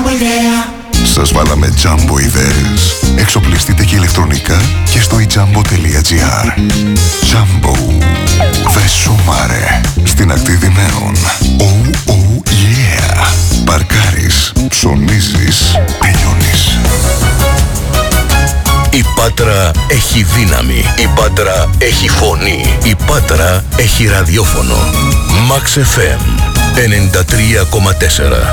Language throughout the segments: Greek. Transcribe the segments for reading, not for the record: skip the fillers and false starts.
Σας βάλαμε Jumbo ιδέες. Εξοπλιστείτε και ηλεκτρονικά και στο ijambo.gr. Jumbo. Βεσούμαρε. Στην ακτή Δημαίων. Oh, oh, yeah. Παρκάρεις, ψωνίζεις, τελειώνεις. Η Πάτρα έχει δύναμη. Η Πάτρα έχει φωνή. Η Πάτρα έχει ραδιόφωνο. Max FM 93,4.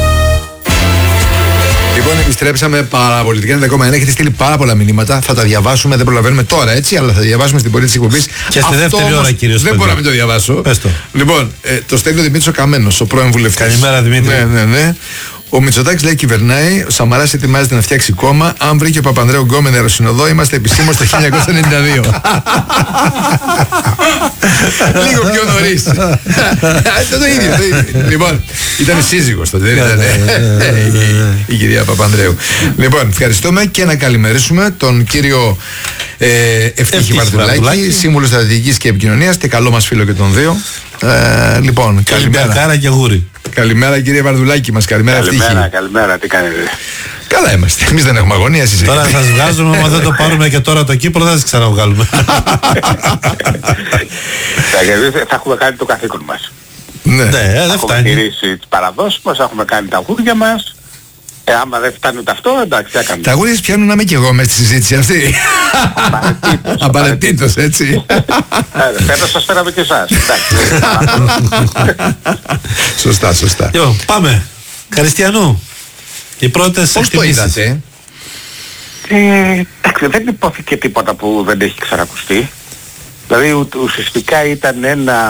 Λοιπόν, επιστρέψαμε παραπολιτικά 90,1. Έχετε στείλει πάρα πολλά μηνύματα. Θα τα διαβάσουμε, δεν προλαβαίνουμε τώρα έτσι, αλλά θα διαβάσουμε στην πορεία της εκπομπής. Και στη δεύτερη ώρα, κύριος. Δεν μπορώ να μην το διαβάσω. Πες το. Λοιπόν, το στέλνει ο Δημήτρης ο Καμένος, ο πρώην βουλευτής. Καλημέρα, Δημήτρη. Ναι. Ο Μητσοτάκης λέει κυβερνάει, ο Σαμαράς ετοιμάζεται να φτιάξει κόμμα. Αν βρήκε ο Παπανδρέου γκόμενο αεροσυνοδό, είμαστε επισήμως το 1992. Λίγο πιο νωρίς. Το ίδιο. Λοιπόν, ήταν σύζυγος τότε, δεν ήταν η κυρία Παπανδρέου. Λοιπόν, ευχαριστούμε και να καλημερίσουμε τον κύριο Ευτύχη Βαρδουλάκη, σύμβουλο στρατηγικής και επικοινωνίας και καλό μας φίλο και των δύο. Λοιπόν, καλημέρα. Και γούρι. Καλημέρα κύριε Βαρδουλάκη μας, καλημέρα Ευτύχη. Καλημέρα, τι κάνετε? Καλά είμαστε, εμείς δεν έχουμε αγωνία, εσείς. Τώρα θα σας βγάζουμε, άμα δεν το πάρουμε και τώρα το Κύπρο δεν θα σας ξαναβγάλουμε. Θα έχουμε κάνει το καθήκον μας. Ναι, δεν Έχουμε φτάνει. γυρίσει τις παραδόσεις μας, έχουμε κάνει τα γούρια μας. Άμα δεν φτάνει ούτε αυτό, εντάξει, θα κάνουμε. τα γούρια πιάνουν να είμαι και εγώ μέσα στη συζήτηση αυτή. Απαραίτητος, έτσι. Φέτος σας φέραμε και εσάς. Σωστά. Λοιπόν, πάμε. Καριστιανού. Οι πρώτες Πώς το εκτιμήσεις. είδατε? Δεν υπόθηκε τίποτα που δεν έχει ξανακουστεί. Δηλαδή ουσιαστικά ήταν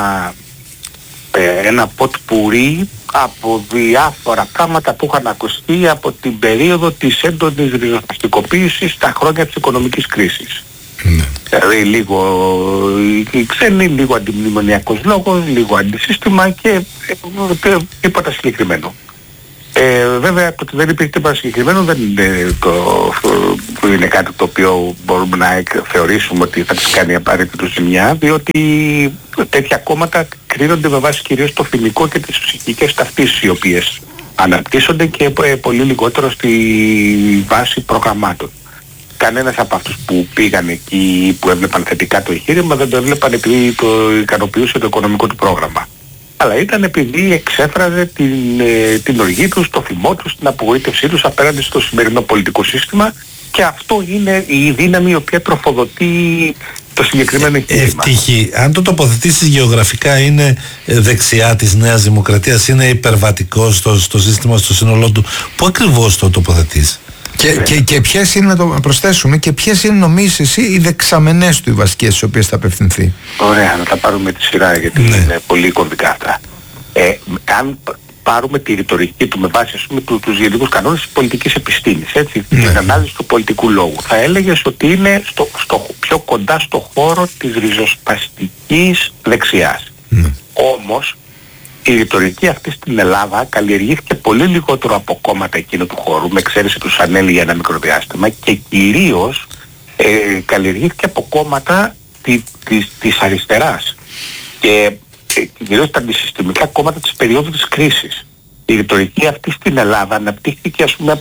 ένα ποτπουρί από διάφορα πράγματα που είχαν ακουστεί από την περίοδο της έντονης ριζοσπαστικοποίησης στα χρόνια της οικονομικής κρίσης. Ναι. Δηλαδή λίγο οι ξένοι, λίγο αντιμνημονιακός λόγος, λίγο αντισύστημα και τίποτα συγκεκριμένο. Βέβαια το ότι δεν υπήρχε τίποτα συγκεκριμένο δεν είναι κάτι το οποίο μπορούμε να θεωρήσουμε ότι θα τις κάνει απαραίτητο ζημιά, διότι τέτοια κόμματα κρίνονται με βάση κυρίως το θυμικό και τις ψυχικές ταυτίσεις οι οποίες αναπτύσσονται και πολύ λιγότερο στη βάση προγραμμάτων. Κανένας από αυτούς που πήγαν εκεί που έβλεπαν θετικά το εγχείρημα δεν το έβλεπαν επειδή το ικανοποιούσε το οικονομικό του πρόγραμμα. Αλλά ήταν επειδή εξέφραζε την οργή τους, το θυμό τους, την απογοήτευσή τους απέναντι στο σημερινό πολιτικό σύστημα και αυτό είναι η δύναμη η οποία τροφοδοτεί το συγκεκριμένο εγχείρημα. Ευτύχη, αν το τοποθετήσεις γεωγραφικά είναι δεξιά της Νέας Δημοκρατίας, είναι υπερβατικό στο σύστημα, στο σύνολό του, πού ακριβώς το τοποθετείς? Και ποιες είναι, να το προσθέσουμε, και ποιες είναι νομίζεις εσύ οι δεξαμενές του οι βασικές στις οποίες θα απευθυνθεί? Ωραία, να τα πάρουμε τη σειρά γιατί είναι πολύ κομβικά αυτά. Αν πάρουμε τη ρητορική του με βάση τους γενικούς κανόνες της πολιτικής επιστήμης, έτσι, την ανάλυση του πολιτικού λόγου, θα έλεγες ότι είναι πιο κοντά στο χώρο της ριζοσπαστικής δεξιάς. Όμως η ρητορική αυτή στην Ελλάδα καλλιεργήθηκε πολύ λιγότερο από κόμματα εκείνου του χώρου, με εξαίρεση του Σανέλη για ένα μικρό διάστημα, και κυρίως καλλιεργήθηκε από κόμματα της αριστεράς και κυρίως τα αντισυστημικά κόμματα της περίοδου της κρίσης. Η ρητορική αυτή στην Ελλάδα αναπτύχθηκε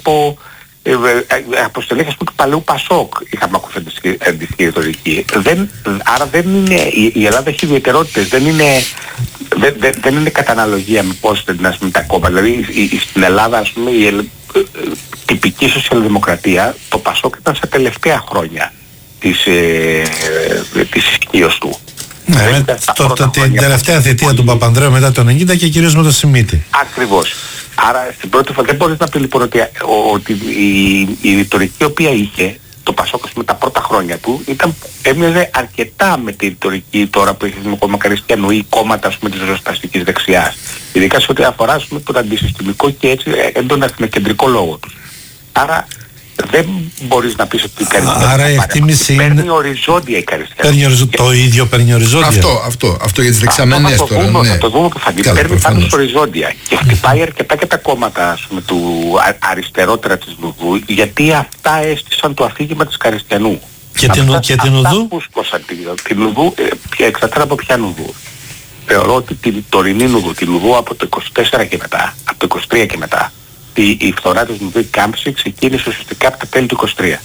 από στελέχες του παλαιού Πασόκ, είχαμε ακούσει αντίστοιχη ρητορική. Άρα δεν είναι, η Ελλάδα έχει ιδιαιτερότητες, δεν είναι κατά αναλογία με πώς τα κόμματα. Δηλαδή στην Ελλάδα η τυπική σοσιαλδημοκρατία, το Πασόκ ήταν στα τελευταία χρόνια της ισχύως του. Την τελευταία θητεία του Παπανδρέου μετά το 90 και κυρίως με το Σιμίτη. Ακριβώς. Άρα στην πρώτη φορά δεν μπορείς να πει λοιπόν ότι η ρητορική η οποία είχε το Πασόκ με τα πρώτα χρόνια του έμοιαζε αρκετά με τη ρητορική τώρα που έχει με κόμμα Καριστιανού ή κόμματα της ριζοσπαστικής δεξιάς. Ειδικά σε ό,τι αφορά τον αντισυστημικό και έτσι έντονα στην κεντρικό λόγο τους. Άρα δεν μπορείς να πεις ότι η Καριστιανού άρα η εκτίμηση είναι... παίρνει οριζόντια η Καριστιανού. Το ίδιο παίρνει οριζόντια. Αυτό για τις δεξαμενές τώρα. Θα το δούμε που θα παίρνει πάντως οριζόντια και χτυπάει αρκετά και τα κόμματα του αριστερότερα της Νουδού, γιατί αυτά έστησαν το αφήγημα της Καριστιανού. Και την Νουδού? Την Νουδού, εξαρτάται από ποια Νουδού. Θεωρώ ότι την τωρινή Νουδού, την Νουδού από το 24 και μετά, από το 23 και μετά, ότι η φθορά της Νουδή Κάμψη ξεκίνησε ουσιαστικά από τα τέλη του 23.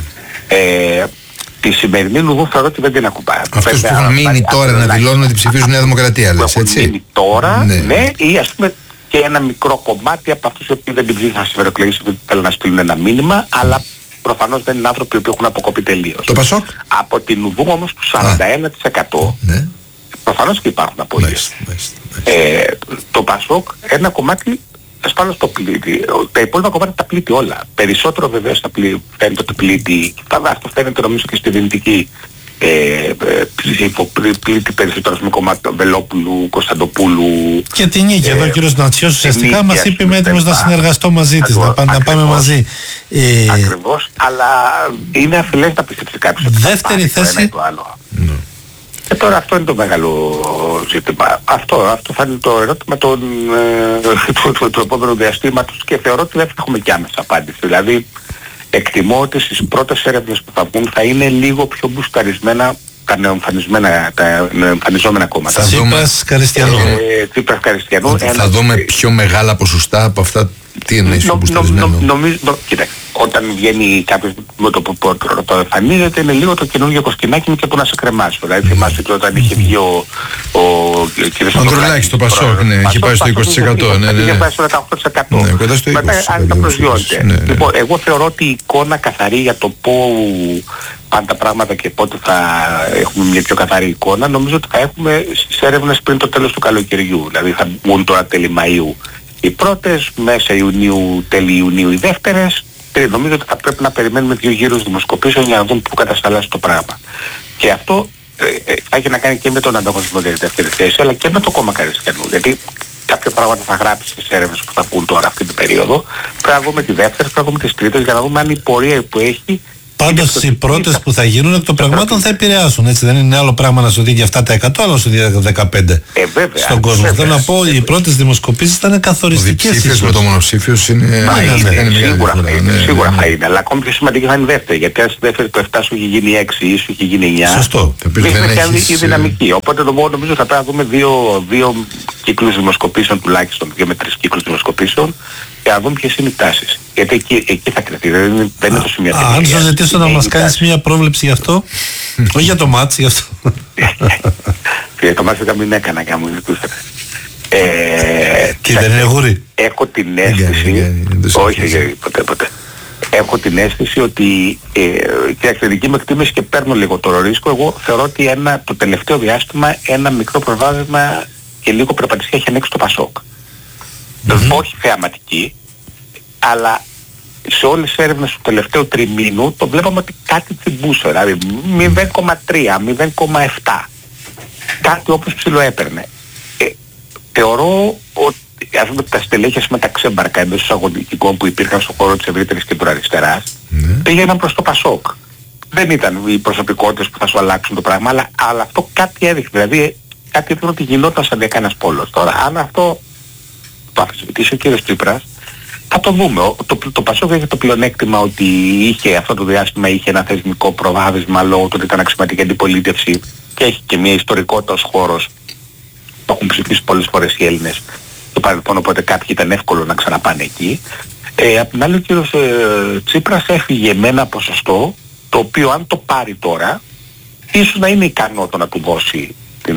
Τη σημερινή Νουδού θεωρώ ότι δεν την ακουμπάει. Αυτούς που έχουν μείνει τώρα να δηλώνουν ότι ψηφίζουν Νέα Δημοκρατία, λες, έτσι. Έχουν μείνει τώρα, ναι, ή ας πούμε και ένα μικρό κομμάτι από αυτούς οι οποίοι δεν την ψήφισαν στις ευρωεκλογές γιατί θέλουν να στείλουν ένα μήνυμα, αλλά προφανώς δεν είναι άνθρωποι που έχουν αποκοπεί τελείως. Το Πασόκ. Από την Νουδού όμως του 41%. Ναι. Προφανώς και υπάρχουν απολύσεις. Το Πασόκ ένα κομμάτι ασφαλώς το πλήττει. Τα υπόλοιπα κομμάτια τα πλήττει όλα. Περισσότερο βεβαίως φαίνεται ότι πλήττει. Αυτό φαίνεται νομίζω και στη δυνητική πλήττει περισσότερο με κομμάτι Βελόπουλου, Κωνσταντοπούλου. Και την νίκη. Εδώ ο κύριος Νατσιός ουσιαστικά μας είπε είμαι έτοιμος να συνεργαστώ μαζί της, να πάμε μαζί. Ακριβώς, αλλά είναι αφιλές να πιστέψει κάποιος. Δεύτερη θέση. Τώρα αυτό είναι το μεγάλο ζήτημα. Αυτό θα είναι το ερώτημα του επόμενου διαστήματος και θεωρώ ότι δεν θα έχουμε κι άμεσα απάντηση. Δηλαδή εκτιμώ ότι στις πρώτες έρευνες που θα βγουν θα είναι λίγο πιο μπουσταρισμένα τα νεοεμφανιζόμενα κόμματα. Τσίπρας Καριστιανού. Τσίπρας Καριστιανού. Θα δούμε πιο μεγάλα ποσοστά από αυτά. Τι εννοείς πιο μπουσταρισμένο? Νομίζω, κοίταξε, όταν βγαίνει κάποιος με το το εμφανίζεται είναι λίγο το καινούργιο κοσκινάκι και που να σε κρεμάσει. Δηλαδή θυμάστε και όταν είχε βγει ο κ. Ανδρουλάκης στο Πασόκ, ναι, είχε πάει στο 20%. Είχε πάει στο 18%. Κοντά στο 20%. Μετά αν τα προσγειώνεται. Λοιπόν, εγώ θεωρώ ότι η εικόνα καθαρή για το πού πάνε τα πράγματα και πότε θα έχουμε μια πιο καθαρή εικόνα, νομίζω ότι θα έχουμε στις έρευνες πριν το τέλος του καλοκαιριού. Δηλαδή θα βγουν τώρα τέλη Μαΐου οι πρώτες, μέσα Ιουνίου, τέλη Ιουνίου οι δεύτερες. Νομίζω ότι θα πρέπει να περιμένουμε 2 γύρους δημοσκοπήσεων για να δούμε πού κατασταλάσει το πράγμα. Και αυτό έχει να κάνει και με τον ανταγωνισμό για τη δεύτερη θέση, αλλά και με το κόμμα Καριστιανού. Γιατί κάποια πράγματα θα γράψει στις έρευνες που θα βγουν τώρα αυτή την περίοδο. Πρέπει να δούμε τη δεύτερη, πρέπει να δούμε τις τρίτες για να δούμε αν η πορεία που έχει. Πάντως οι πρώτες που θα γίνουν εκ των πραγμάτων θα επηρεάσουν, έτσι δεν είναι άλλο πράγμα να σου δίνει αυτά τα 100, αλλά να σου δίνει 15 στον κόσμο. Βέβαια, θέλω να πω, οι πρώτες δημοσκοπήσεις ήταν καθοριστικές. Ο διψήφιος με το μονοψήφιος είναι... Σίγουρα θα είναι, αλλά ακόμη πιο σημαντική θα είναι η δεύτερη, γιατί αν στη δεύτερη το 7 σου έχει γίνει 6 ή σου έχει γίνει 9, σωστό. δείχνει και η δυναμική. Οπότε νομίζω θα πρέπει να δούμε 2 κύκλους δημοσκοπήσεων τουλάχιστον, 2 με 3 κύκλους δημοσκοπήσεων, και να δούμε ποιες είναι οι τάσεις. Γιατί εκεί θα κρυφτεί, δεν είναι το σημείο. Αν σας ζητήσω να μας κάνεις μια πρόβλεψη γι' αυτό, όχι για το μάτς, γι' αυτό. Για το μάτς δεν έκανα και μου ζητούσατε. Και δεν είναι γούρι. Έχω την αίσθηση, όχι ποτέ. Έχω την αίσθηση ότι και δική μου εκτίμηση και παίρνω λίγο το ρίσκο. Εγώ θεωρώ ότι το τελευταίο διάστημα ένα μικρό προβάδισμα και λίγο περπατησία έχει ανοίξει το Πασόκ. Όχι θεαματική, αλλά σε όλες τις έρευνες του τελευταίου τριμήνου το βλέπαμε ότι κάτι τσιμπούσε, δηλαδή 0,3, 0,7, κάτι όπως ψιλοέπαιρνε. Θεωρώ ότι ας πούμε τα στελέχεια με τα ξέμπαρκα εντός εισαγωγικών που υπήρχαν στον χώρο της ευρύτερης κεντροαριστεράς πήγαιναν προς το Πασόκ. Δεν ήταν οι προσωπικότητες που θα σου αλλάξουν το πράγμα, αλλά αυτό κάτι έδειχνε, δηλαδή κάτι έδειχνε ότι γινόταν σαν κανένας πόλος. Τώρα αν αυτό το αφισβητήσει ο κύριος Τσίπρας, θα το δούμε. Το Πασόκ έχει το πλεονέκτημα ότι είχε αυτό το διάστημα είχε ένα θεσμικό προβάδισμα λόγω του ότι ήταν αξιωματική αντιπολίτευση και έχει και μια ιστορικότητα ως χώρος που έχουν ψηφίσει πολλές φορές οι Έλληνες στο παρελθόν, οπότε κάποιοι ήταν εύκολο να ξαναπάνε εκεί. Απ' την άλλη ο κύριος Τσίπρας έφυγε με ένα ποσοστό το οποίο αν το πάρει τώρα ίσως να είναι ικανό το να του δώσει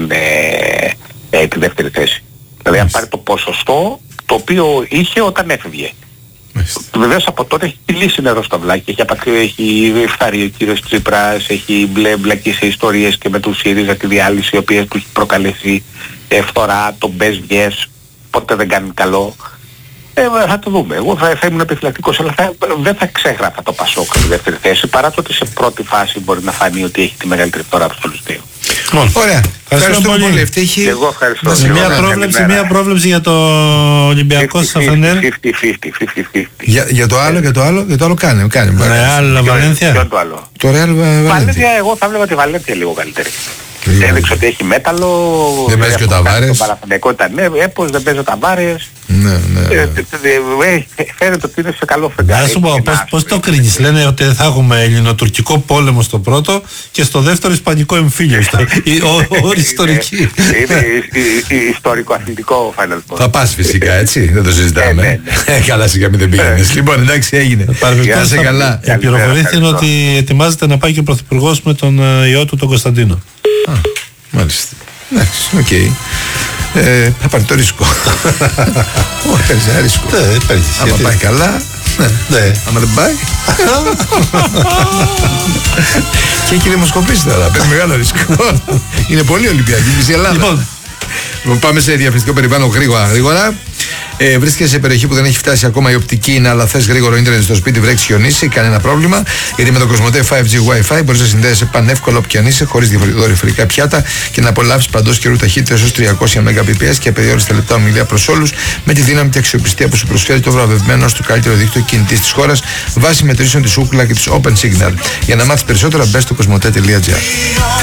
τη δεύτερη θέση. Δηλαδή αν πάρει το ποσοστό το οποίο είχε όταν έφευγε. Βεβαίως από τότε έχει κυλήσει νερό στο βλάκι, έχει φθαρεί ο κύριος Τσίπρας, έχει μπλακεί σε ιστορίες και με τους ΣΥΡΙΖΑ τη διάλυση, οι οποίες του έχει προκαλέσει φθορά, το μπες βγες, ποτέ δεν κάνει καλό. Θα το δούμε. Εγώ θα ήμουν επιφυλακτικός, αλλά δεν θα ξέχραφα το Πασόκ στη δεύτερη θέση, παρά το ότι σε πρώτη φάση μπορεί να φανεί ότι έχει τη μεγαλύτερη φθορά από τους άλλους δύο. Ωραία. Ευχαριστούμε πολύ. Εγώ ευχαριστώ. Μια πρόβλεψη για το Ολυμπιακό Σαφενέρ. 50-50. Για το άλλο κάνει. Ρεάλ Βαλένθια. Ποιο το άλλο? Το Ρεάλ Βαλένθια. Εγώ θα βλέπω τη Βαλένθια λίγο καλύτερη. Έδειξε ότι έχει μέταλλο. Δεν παίζει και ο Ταβάρες. Το Παναθηναϊκό ήταν έπος, δεν παίζει ο Ταβάρες. Ναι. Φαίνεται ότι είναι σε καλό φεγγάρι. Να σου πω, πώς το κρίνεις? Λένε ότι θα έχουμε ελληνοτουρκικό πόλεμο στο πρώτο και στο δεύτερο ισπανικό εμφύλιο. Όρη ιστορική. Είναι ιστορικό αθλητικό Final Four. Θα πας φυσικά, έτσι, δεν το συζητάμε. Καλά, σιγά μην δεν πήγαινες. Λοιπόν, εντάξει, έγινε. Παρεμπιπτόντως, σε καλά. η πληροφορία είναι ότι ετοιμάζεται να πάει και ο Πρωθυπουργός με τον ιό του τον Κωνσταντίνο. Μάλιστα. Εντάξει, οκ. Θα πάρει το ρίσκο. Όχι, παίρνει ένα ρίσκο. Άμα πάει καλά. Ναι. Άμα δεν πάει. Και έχει δημοσκοπήσει τώρα. Παίρνει μεγάλο ρίσκο. Είναι πολύ Ολυμπιακή η Ελλάδα. Λοιπόν, πάμε σε διαφημιστικό περιβάλλον γρήγορα. Βρίσκεσαι σε περιοχή που δεν έχει φτάσει ακόμα η οπτική είναι, αλλά θες γρήγορο ίντερνετ στο σπίτι, βρέξει χιονίσει, κανένα πρόβλημα. Γιατί με το Κοσμοτέ 5G Wi-Fi μπορείς να συνδέεσαι πανεύκολα όπου και αν είσαι, χωρίς δορυφορικά πιάτα και να απολαύσεις παντός καιρού ταχύτητας ως 300 Mbps και απεριόριστα λεπτά ομιλία προς όλους, με τη δύναμη και αξιοπιστία που σου προσφέρει το βραβευμένο στο καλύτερο δίκτυο κινητής της χώρας βάσει μετρήσεων της Ookla και της Open Signal. Για να μάθεις περισσότερα, μπες στο κοσμοτέ.gr.